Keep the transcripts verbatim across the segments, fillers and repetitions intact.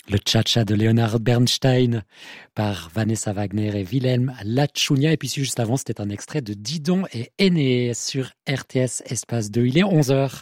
Le Cha-Cha de Leonard Bernstein par Vanessa Wagner et Wilhelm Lachunia. Et puis juste avant, c'était un extrait de Didon et Aîné sur R T S Espace deux. Il est onze heures.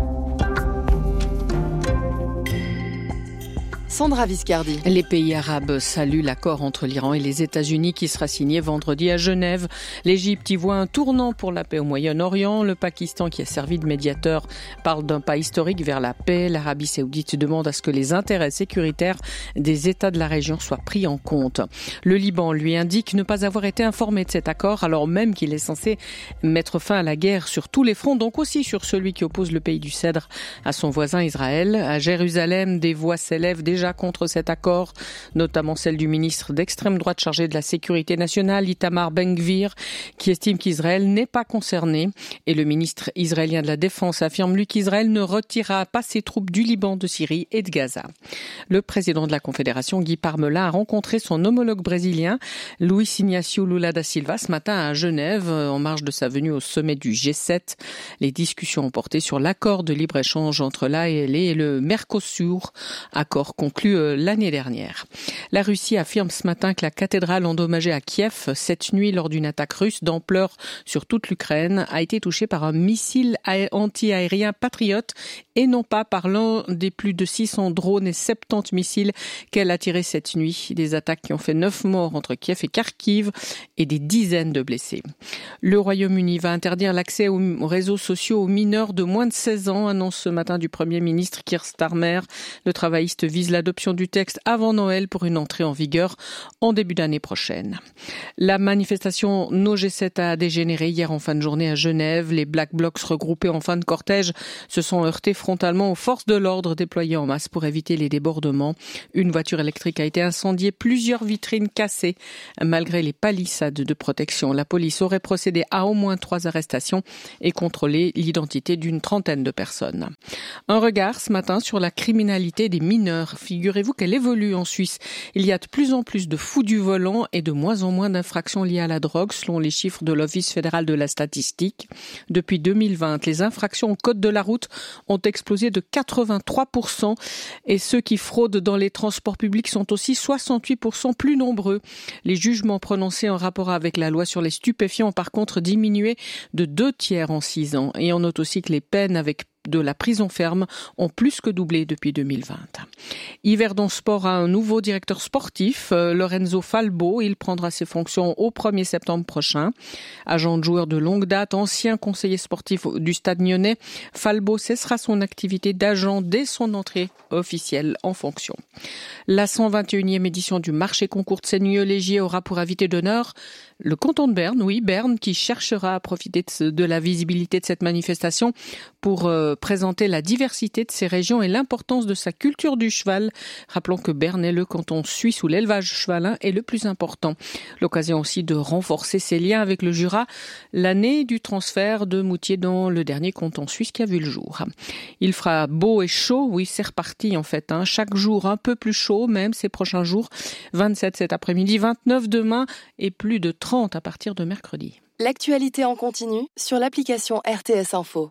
Sandra Viscardi. Les pays arabes saluent l'accord entre l'Iran et les États-Unis qui sera signé vendredi à Genève. L'Égypte y voit un tournant pour la paix au Moyen-Orient. Le Pakistan, qui a servi de médiateur, parle d'un pas historique vers la paix. L'Arabie saoudite demande à ce que les intérêts sécuritaires des États de la région soient pris en compte. Le Liban, lui, indique ne pas avoir été informé de cet accord, alors même qu'il est censé mettre fin à la guerre sur tous les fronts, donc aussi sur celui qui oppose le pays du Cèdre à son voisin Israël. À Jérusalem, des voix s'élèvent déjà contre cet accord, notamment celle du ministre d'extrême droite chargé de la sécurité nationale, Itamar Ben-Gvir, qui estime qu'Israël n'est pas concerné. Et le ministre israélien de la Défense affirme, lui, qu'Israël ne retirera pas ses troupes du Liban, de Syrie et de Gaza. Le président de la Confédération, Guy Parmelin, a rencontré son homologue brésilien, Luiz Inácio Lula da Silva, ce matin à Genève, en marge de sa venue au sommet du G sept. Les discussions ont porté sur l'accord de libre-échange entre l'A E L et le Mercosur, accord conclu l'année dernière. La Russie affirme ce matin que la cathédrale endommagée à Kiev cette nuit lors d'une attaque russe d'ampleur sur toute l'Ukraine a été touchée par un missile anti-aérien Patriot et non pas par l'un des plus de six cents drones et soixante-dix missiles qu'elle a tirés cette nuit. Des attaques qui ont fait neuf morts entre Kiev et Kharkiv et des dizaines de blessés. Le Royaume-Uni va interdire l'accès aux réseaux sociaux aux mineurs de moins de seize ans, annonce ce matin du Premier ministre Keir Starmer. Le travailliste vise l'adoption du texte avant Noël pour une entrée en vigueur en début d'année prochaine. La manifestation No G sept a dégénéré hier en fin de journée à Genève. Les Black Blocs regroupés en fin de cortège se sont heurtés frontalement aux forces de l'ordre déployées en masse pour éviter les débordements. Une voiture électrique a été incendiée, plusieurs vitrines cassées. Malgré les palissades de protection, la police aurait procédé à au moins trois arrestations et contrôlé l'identité d'une trentaine de personnes. Un regard ce matin sur la criminalité des mineurs. Figurez-vous qu'elle évolue en Suisse. Il y a de plus en plus de fous du volant et de moins en moins d'infractions liées à la drogue, selon les chiffres de l'Office fédéral de la statistique. Depuis deux mille vingt, les infractions au code de la route ont explosé de quatre-vingt-trois pour cent et ceux qui fraudent dans les transports publics sont aussi soixante-huit pour cent plus nombreux. Les jugements prononcés en rapport avec la loi sur les stupéfiants ont par contre diminué de deux tiers en six ans. Et on note aussi que les peines avec de la prison ferme ont plus que doublé depuis deux mille vingt. Yverdon Sport a un nouveau directeur sportif, Lorenzo Falbo. Il prendra ses fonctions au premier septembre prochain. Agent de joueur de longue date, ancien conseiller sportif du Stade Nyonnais, Falbo cessera son activité d'agent dès son entrée officielle en fonction. La cent vingt et unième édition du marché concours de Seigneux-Légier aura pour invité d'honneur le canton de Berne, oui, Berne, qui cherchera à profiter de, de la visibilité de cette manifestation pour euh, présenter la diversité de ses régions et l'importance de sa culture du cheval. Rappelons que Berne est le canton suisse où l'élevage chevalin est le plus important. L'occasion aussi de renforcer ses liens avec le Jura, l'année du transfert de Moutier dans le dernier canton suisse qui a vu le jour. Il fera beau et chaud, oui, c'est reparti en fait, hein. Chaque jour un peu plus chaud, même ces prochains jours, vingt-sept cet après-midi, vingt-neuf demain et plus de trente à partir de mercredi. L'actualité en continu sur l'application R T S Info.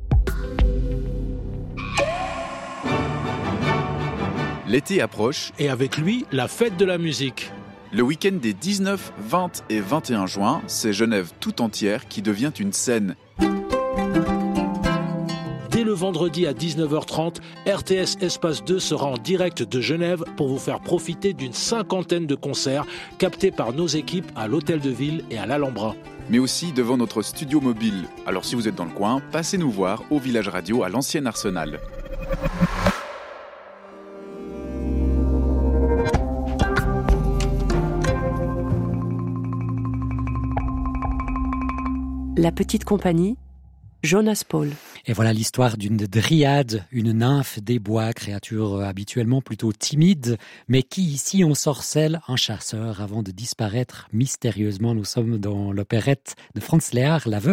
L'été approche et avec lui, la fête de la musique. Le week-end des dix-neuf, vingt et vingt et un juin, c'est Genève tout entière qui devient une scène. Dès le vendredi à dix-neuf heures trente, R T S Espace deux sera en direct de Genève pour vous faire profiter d'une cinquantaine de concerts captés par nos équipes à l'Hôtel de Ville et à l'Alhambra. Mais aussi devant notre studio mobile. Alors si vous êtes dans le coin, passez nous voir au Village Radio à l'ancien Arsenal. La petite compagnie, Jonas Paul. Et voilà l'histoire d'une dryade, une nymphe des bois, créature habituellement plutôt timide, mais qui ici ensorcelle un chasseur avant de disparaître mystérieusement. Nous sommes dans l'opérette de Franz Lehár, La Veuve